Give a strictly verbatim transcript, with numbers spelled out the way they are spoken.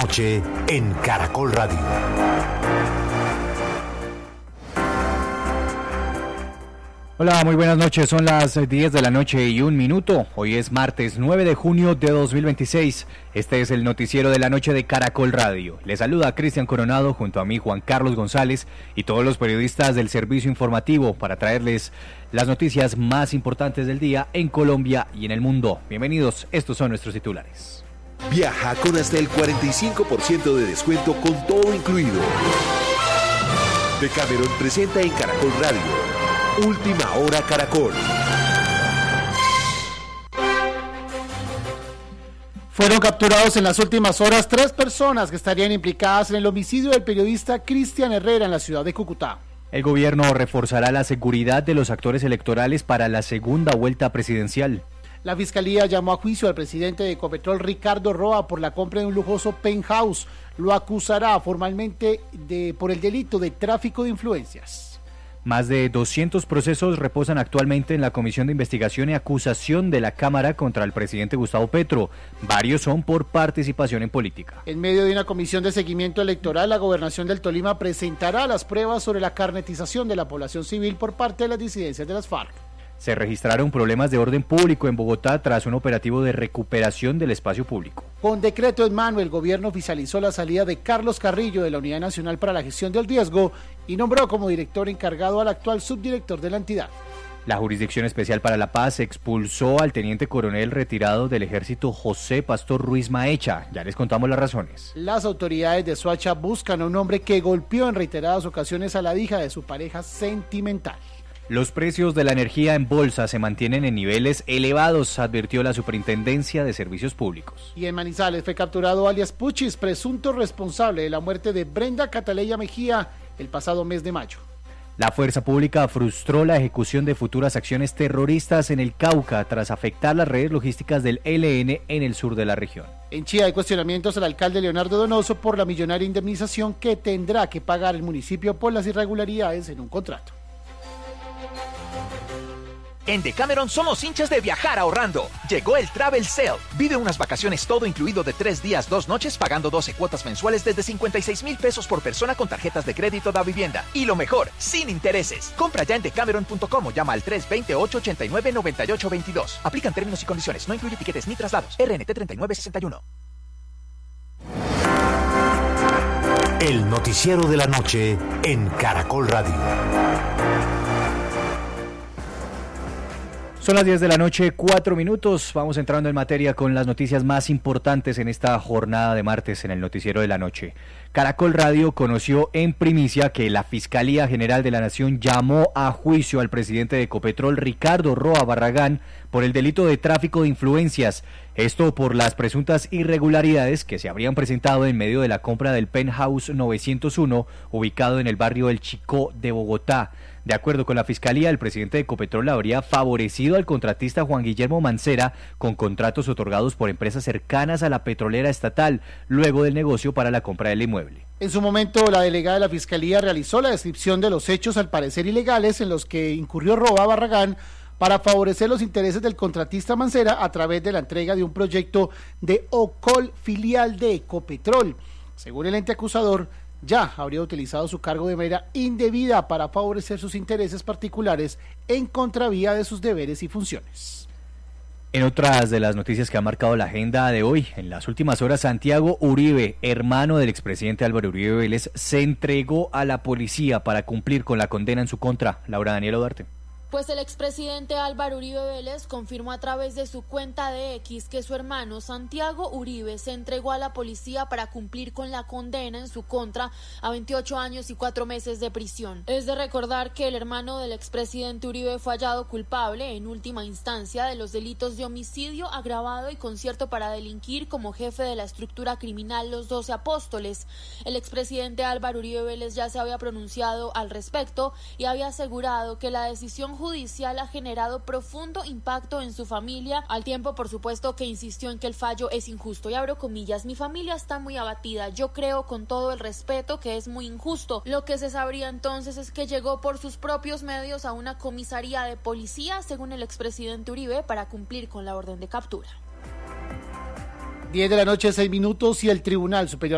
noche en Caracol Radio. Hola, muy buenas noches, son las diez de la noche y un minuto. Hoy es martes nueve de junio de dos mil veintiséis. Este es el noticiero de la noche de Caracol Radio. Les saluda Cristian Coronado junto a mí Juan Carlos González y todos los periodistas del servicio informativo para traerles las noticias más importantes del día en Colombia y en el mundo. Bienvenidos, estos son nuestros titulares. Viaja con hasta el cuarenta y cinco por ciento de descuento con todo incluido. Decameron presenta en Caracol Radio Última Hora Caracol. Fueron capturados en las últimas horas tres personas que estarían implicadas en el homicidio del periodista Cristian Herrera en la ciudad de Cúcuta. El gobierno reforzará la seguridad de los actores electorales para la segunda vuelta presidencial. La Fiscalía llamó a juicio al presidente de Ecopetrol, Ricardo Roa, por la compra de un lujoso penthouse. Lo acusará formalmente de, por el delito de tráfico de influencias. Más de doscientos procesos reposan actualmente en la Comisión de Investigación y Acusación de la Cámara contra el presidente Gustavo Petro. Varios son por participación en política. En medio de una comisión de seguimiento electoral, la Gobernación del Tolima presentará las pruebas sobre la carnetización de la población civil por parte de las disidencias de las FARC. Se registraron problemas de orden público en Bogotá tras un operativo de recuperación del espacio público. Con decreto en mano, el gobierno oficializó la salida de Carlos Carrillo de la Unidad Nacional para la Gestión del Riesgo y nombró como director encargado al actual subdirector de la entidad. La Jurisdicción Especial para la Paz expulsó al teniente coronel retirado del ejército José Pastor Ruiz Maecha. Ya les contamos las razones. Las autoridades de Soacha buscan a un hombre que golpeó en reiteradas ocasiones a la hija de su pareja sentimental. Los precios de la energía en bolsa se mantienen en niveles elevados, advirtió la Superintendencia de Servicios Públicos. Y en Manizales fue capturado alias Puchis, presunto responsable de la muerte de Brenda Cataleya Mejía el pasado mes de mayo. La fuerza pública frustró la ejecución de futuras acciones terroristas en el Cauca tras afectar las redes logísticas del E L N en el sur de la región. En Chía hay cuestionamientos al alcalde Leonardo Donoso por la millonaria indemnización que tendrá que pagar el municipio por las irregularidades en un contrato. En Decameron somos hinchas de viajar ahorrando. Llegó el Travel Sale. Vive unas vacaciones todo incluido de tres días, dos noches, pagando doce cuotas mensuales desde cincuenta y seis mil pesos por persona con tarjetas de crédito da vivienda. Y lo mejor, sin intereses. Compra ya en decameron punto com o llama al tres dos cero, ocho ocho nueve, nueve ocho dos dos. Aplican términos y condiciones. No incluye tiquetes ni traslados. R N T treinta y nueve sesenta y uno. El noticiero de la noche en Caracol Radio. Son las diez de la noche, cuatro minutos. Vamos entrando en materia con las noticias más importantes en esta jornada de martes en el noticiero de la noche. Caracol Radio conoció en primicia que la Fiscalía General de la Nación llamó a juicio al presidente de Ecopetrol, Ricardo Roa Barragán, por el delito de tráfico de influencias. Esto por las presuntas irregularidades que se habrían presentado en medio de la compra del penthouse novecientos uno, ubicado en el barrio El Chicó de Bogotá. De acuerdo con la Fiscalía, el presidente de Ecopetrol habría favorecido al contratista Juan Guillermo Mancera con contratos otorgados por empresas cercanas a la petrolera estatal, luego del negocio para la compra del inmueble. En su momento, la delegada de la Fiscalía realizó la descripción de los hechos al parecer ilegales en los que incurrió Roa Barragán para favorecer los intereses del contratista Mancera a través de la entrega de un proyecto de OCOL filial de Ecopetrol. Según el ente acusador, ya habría utilizado su cargo de manera indebida para favorecer sus intereses particulares en contravía de sus deberes y funciones. En otras de las noticias que ha marcado la agenda de hoy, en las últimas horas, Santiago Uribe, hermano del expresidente Álvaro Uribe Vélez, se entregó a la policía para cumplir con la condena en su contra. Laura Daniela Duarte. Pues el expresidente Álvaro Uribe Vélez confirmó a través de su cuenta de X que su hermano Santiago Uribe se entregó a la policía para cumplir con la condena en su contra a veintiocho años y cuatro meses de prisión. Es de recordar que el hermano del expresidente Uribe fue hallado culpable en última instancia de los delitos de homicidio agravado y concierto para delinquir como jefe de la estructura criminal Los Doce Apóstoles. El expresidente Álvaro Uribe Vélez ya se había pronunciado al respecto y había asegurado que la decisión judicial ha generado profundo impacto en su familia, al tiempo por supuesto que insistió en que el fallo es injusto, y abro comillas: mi familia está muy abatida, yo creo con todo el respeto que es muy injusto. Lo que se sabría entonces es que llegó por sus propios medios a una comisaría de policía, según el expresidente Uribe, para cumplir con la orden de captura. diez de la noche, seis minutos, y el Tribunal Superior